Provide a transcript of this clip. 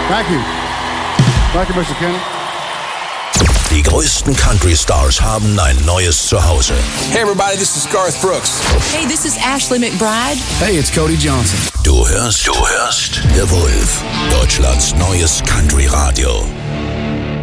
Thank you. Thank you, Mr. Kenny. Die größten Country Stars haben ein neues Zuhause. Hey everybody, this is Garth Brooks. Hey, this is Ashley McBryde. Hey, it's Cody Johnson. Du hörst The Wolf, Deutschlands neues Country Radio.